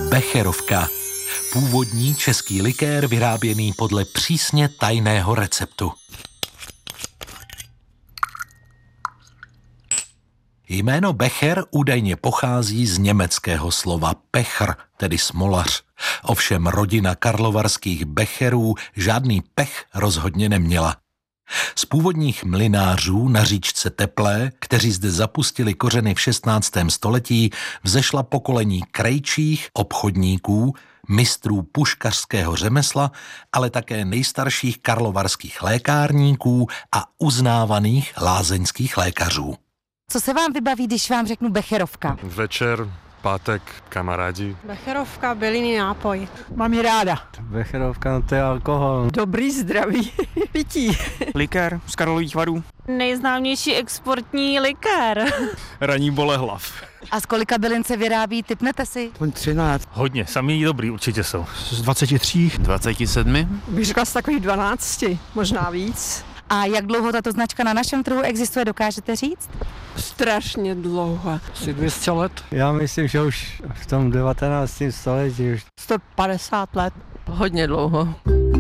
Becherovka. Původní český likér vyráběný podle přísně tajného receptu. Jméno Becher údajně pochází z německého slova Pecher, tedy smolař. Ovšem rodina karlovarských Becherů žádný pech rozhodně neměla. Z původních mlynářů na říčce Teplé, kteří zde zapustili kořeny v 16. století, vzešla pokolení krejčích, obchodníků, mistrů puškařského řemesla, ale také nejstarších karlovarských lékárníků a uznávaných lázeňských lékařů. Co se vám vybaví, když vám řeknu Becherovka? Večer, pátek, kamarádi. Becherovka, bylinný nápoj. Mám ji ráda. Becherovka, no to je alkohol. Dobrý zdraví pití. Likér z Karlových Varů. Nejznámější exportní likér. Ranní bolehlav. A z kolika bylin se vyrábí, tipnete si? 13. Hodně, samý dobrý určitě jsou. Z 23. 27? Bych řekla z takových 12, možná víc. A jak dlouho tato značka na našem trhu existuje, dokážete říct? Strašně dlouho. Asi 200 let. Já myslím, že už v tom 19. století už. 150 let. Hodně dlouho.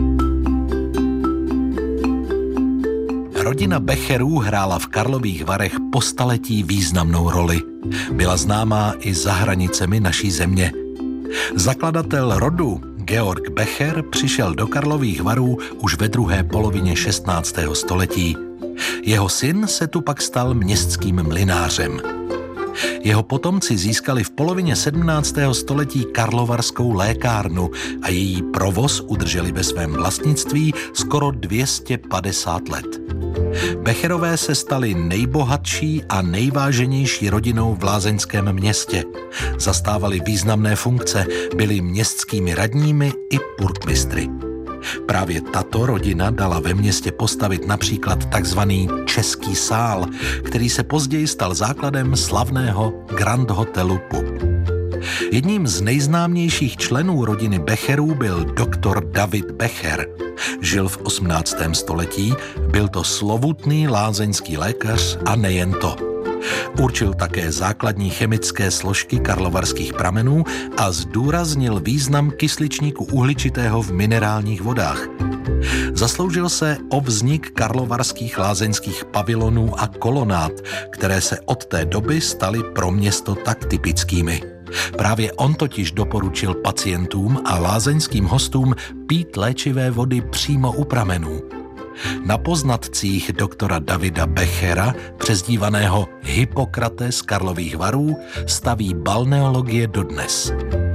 Rodina Becherů hrála v Karlových Varech po staletí významnou roli. Byla známá i za hranicemi naší země. Zakladatel rodu Georg Becher přišel do Karlových Varů už ve druhé polovině 16. století. Jeho syn se tu pak stal městským mlynářem. Jeho potomci získali v polovině 17. století karlovarskou lékárnu a její provoz udrželi ve svém vlastnictví skoro 250 let. Becherové se stali nejbohatší a nejváženější rodinou v lázeňském městě. Zastávali významné funkce, byli městskými radními i purkmistry. Právě tato rodina dala ve městě postavit například takzvaný Český sál, který se později stal základem slavného Grand Hotelu Pub. Jedním z nejznámějších členů rodiny Becherů byl doktor David Becher. Žil v 18. století, byl to slovutný lázeňský lékař a nejen to. Určil také základní chemické složky karlovarských pramenů a zdůraznil význam kysličníku uhličitého v minerálních vodách. Zasloužil se o vznik karlovarských lázeňských pavilonů a kolonád, které se od té doby staly pro město tak typickými. Právě on totiž doporučil pacientům a lázeňským hostům pít léčivé vody přímo u pramenů. Na poznatcích doktora Davida Bechera, přezdívaného Hippokrates z Karlových Varů, staví balneologie dodnes.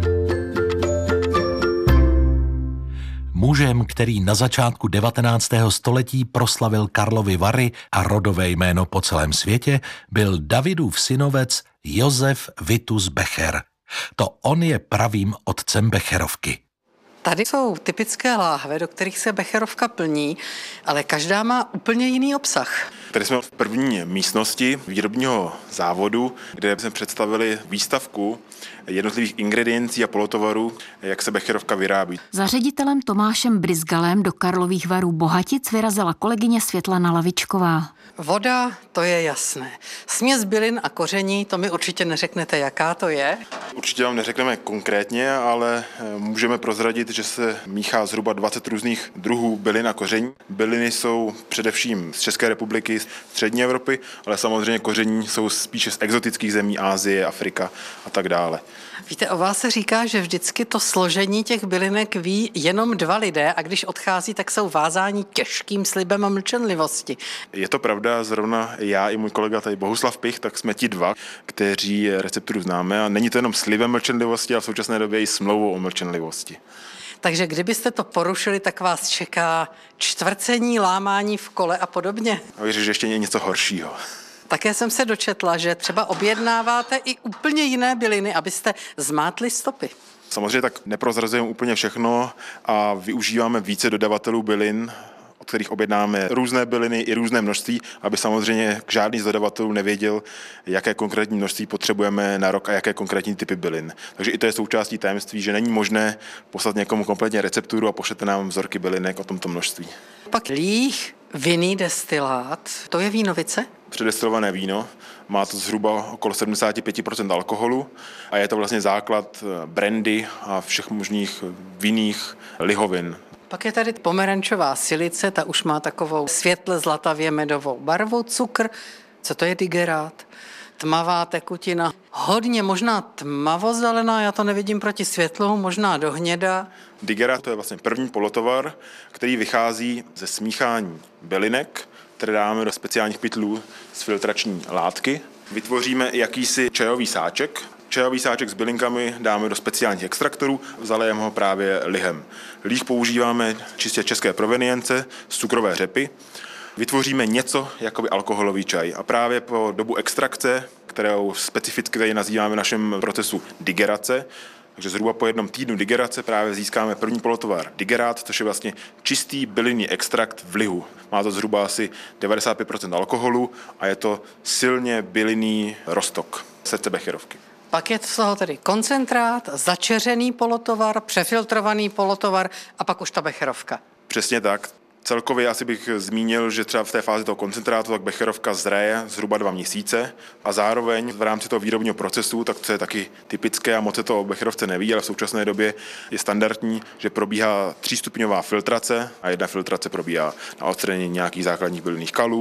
Mužem, který na začátku 19. století proslavil Karlovy Vary a rodové jméno po celém světě, byl Davidův synovec Josef Vitus Becher. To on je pravým otcem Becherovky. Tady jsou typické láhve, do kterých se Becherovka plní, ale každá má úplně jiný obsah. Tady jsme v první místnosti výrobního závodu, kde jsme představili výstavku jednotlivých ingrediencí a polotovarů, jak se Becherovka vyrábí. Za ředitelem Tomášem Bryzgalem do Karlových Varů Bohatic vyrazila kolegyně Světlana Lavičková. Voda, to je jasné. Směs bylin a koření, to mi určitě neřeknete, jaká to je. Určitě vám neřekneme konkrétně, ale můžeme prozradit, že se míchá zhruba 20 různých druhů bylin a koření. Byliny jsou především z České republiky, z střední Evropy, ale samozřejmě koření jsou spíše z exotických zemí, Asie, Afrika a tak dále. Víte, o vás se říká, že vždycky to složení těch bylinek ví jenom 2 lidé a když odchází, tak jsou vázáni těžkým slibem a mlčenlivosti. Je to pravda, zrovna já i můj kolega tady Bohuslav Pich, tak jsme ti 2, kteří recepturu známe a není to jenom slibem mlčenlivosti, ale v současné době i smlouvou o mlčenlivosti. Takže kdybyste to porušili, tak vás čeká čtvrcení, lámání v kole a podobně. A věřím, že ještě něco horšího. Také jsem se dočetla, že třeba objednáváte i úplně jiné byliny, abyste zmátli stopy. Samozřejmě tak neprozrazujeme úplně všechno a využíváme více dodavatelů bylin, od kterých objednáme různé byliny i různé množství, aby samozřejmě žádný z dodavatelů nevěděl, jaké konkrétní množství potřebujeme na rok a jaké konkrétní typy bylin. Takže i to je součástí tajemství, že není možné poslat někomu kompletně recepturu a pošlete nám vzorky bylinek o tomto množství. Pak líh, vinný destilát, to je vínovice? předestilované víno. Má to zhruba okolo 75% alkoholu a je to vlastně základ brandy a všech možných vinných lihovin. Pak je tady pomerančová silice, ta už má takovou světle zlatavě medovou barvu, cukr. Co to je digerát? Tmavá tekutina, hodně možná tmavozelená, já to nevidím proti světlu, možná do hněda. Digerát to je vlastně první polotovar, který vychází ze smíchání bylinek, které dáme do speciálních pytlů z filtrační látky. Vytvoříme jakýsi čajový sáček. Čajový sáček s bylinkami dáme do speciálních extraktorů, zalejeme ho právě lihem. Líh používáme čistě české provenience z cukrové řepy. Vytvoříme něco jakoby alkoholový čaj a právě po dobu extrakce, kterou specificky tady nazýváme v našem procesu digerace, takže zhruba po 1 týdnu digerace právě získáme první polotovar digerát, což je vlastně čistý bylinný extrakt v lihu. Má to zhruba asi 95% alkoholu a je to silně bylinný roztok srdce becherovky. Pak je z toho tedy koncentrát, začeřený polotovar, přefiltrovaný polotovar a pak už ta becherovka. Přesně tak. Celkově asi bych zmínil, že třeba v té fázi toho koncentrátu tak becherovka zraje zhruba 2 měsíce a zároveň v rámci toho výrobního procesu, tak co je taky typické a moc se to o becherovce neví, ale v současné době je standardní, že probíhá 3stupňová filtrace a 1 filtrace probíhá na odstranění nějakých základních bylinných kalů.